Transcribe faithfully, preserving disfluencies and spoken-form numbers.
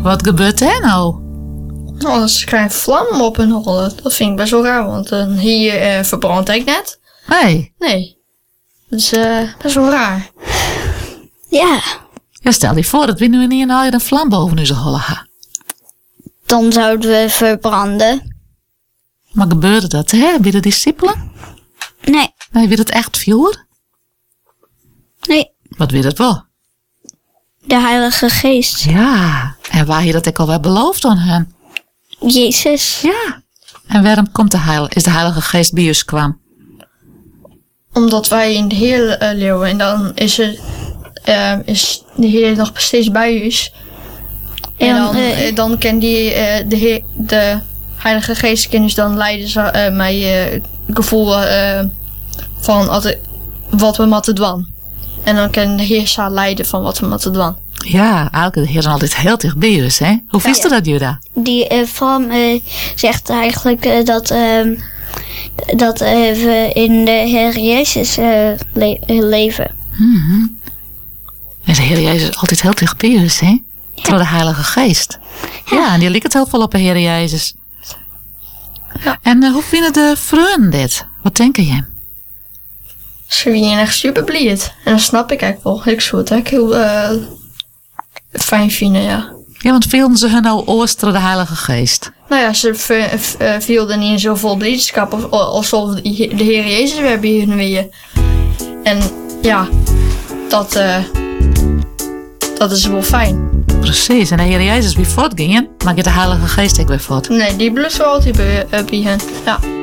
Wat gebeurt er nou? Nou, dat is een kleine vlam op hun hollen. Dat vind ik best wel raar, want uh, hier uh, verbrandt ik net. Hey. Nee. Dat is uh, best wel raar. Ja. Ja, stel je voor dat we nu niet een, een vlam boven onze hollen hebben. Dan zouden we verbranden. Maar gebeurde dat, hè? Bij de discipelen? Nee. Nee, weer het echt vuur? Nee. Wat weer het wel? De Heilige Geest. Ja. En waar je dat ik al wel beloofd aan hen? Jezus. Ja. En waarom komt de heil, is de Heilige Geest bij ons kwam? Omdat wij in de Heer uh, leven en dan is, er, uh, is de Heer nog steeds bij ons. En, en dan, uh, dan kan die, uh, de, Heer, de Heilige Geest kan dus dan leiden uh, mijn uh, gevoel uh, van altijd, wat we moeten doen. En dan kan de Heer zo leiden van wat we moeten doen. Ja, eigenlijk de Heer is altijd heel dicht bij ons, hè? Hoe wist ja, ja. dat, Juda? Die uh, vlam uh, zegt eigenlijk uh, dat, uh, dat uh, we in de Heer Jezus uh, le- leven. Mm-hmm. En de Heer Jezus is altijd heel dicht bij ons, hè? Ja. Door de Heilige Geest. Ja, ja en die lijkt het heel veel op de Heer Jezus. Ja. En uh, hoe vinden de vrienden dit? Wat denken je? Ze zijn echt super blij. En dat snap ik eigenlijk wel. Ik zou het ook heel uh, fijn vinden, ja. Ja, want vielen ze hun nou oosten de Heilige Geest? Nou ja, ze v- v- vielden niet in zoveel blijdschap of, alsof de Heer Jezus weer bij hun weer. En ja, dat, uh, dat is wel fijn. Precies, en de Heer Jezus weer voortgingen, maar je de Heilige Geest ook weer voort. Nee, die blijft wel altijd bij, uh, bij hen, ja.